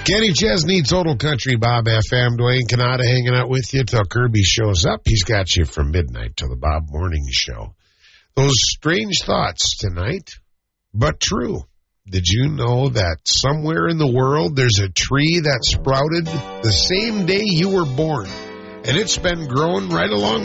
Kenny Chesney, Total Country, Bob FM. Dwayne Canada hanging out with you till Kirby shows up. He's got you from midnight till the Bob Morning Show. Those strange thoughts tonight, but true. Did you know that somewhere in the world there's a tree that sprouted the same day you were born? And it's been growing right along